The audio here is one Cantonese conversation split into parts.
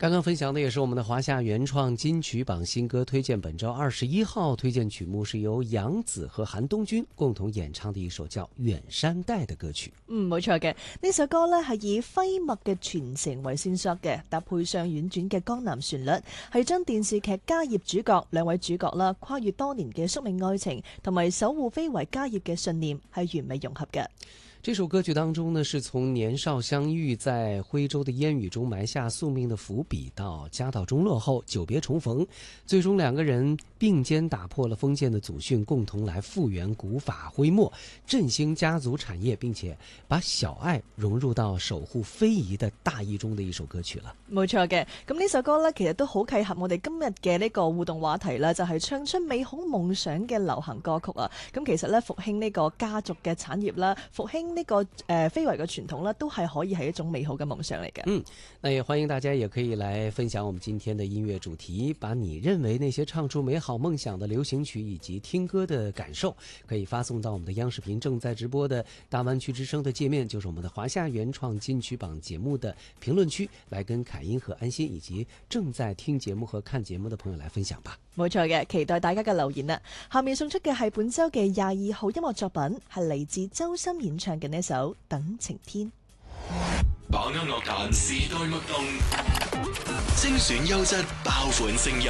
刚刚分享的也是我们的华夏原创金曲榜新歌推荐，本周21号推荐曲目是由杨紫和韩东君共同演唱的一首叫《遠山黛》的歌曲。 冇錯嘅，呢首歌呢係以徽墨嘅傳承為線索嘅，搭配上婉轉嘅江南旋律，係將電視劇家業主角兩位主角啦，跨越多年嘅宿命愛情同埋守護非遺家業嘅信念係完美融合嘅。 这首歌曲当中呢，是從年少相遇，在徽州的煙雨中埋下宿命的伏筆，到家道中落後久別重逢，最終兩個人並肩打破了封建的祖訓，共同來復原古法徽墨，振興家族產業，並且把小愛融入到守護非遺的大義中的一首歌曲了。 冇錯嘅，咁呢首歌呢，其實都好契合我哋今日嘅呢個互動話題啦，就係唱出美好夢想嘅流行歌曲啊。咁其實呢，復興呢個家族嘅產業啦，復興呢個非遺嘅傳統啦，都係可以係一種美好嘅夢想嚟嘅。 那也歡迎大家也可以來分享我們今天的音樂主題，把你認為那些唱出美好夢想的流行曲以及聽歌的感受，可以發送到我們的央視頻正在直播的大灣區之聲的界面，就是我們的華夏原創金曲榜節目的評論區，來跟凱英和安心以及正在聽節目和看節目的朋友來分享吧。 冇錯嘅，期待大家嘅留言啦。下面送出嘅係本周嘅22號音樂作品，係嚟自周深演唱嘅呢首《等晴天》。 把握樂壇時代脈動，精選優質爆款聲音。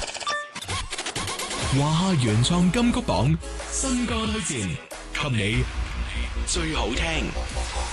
華夏原創金曲榜新歌推薦，給你最好聽。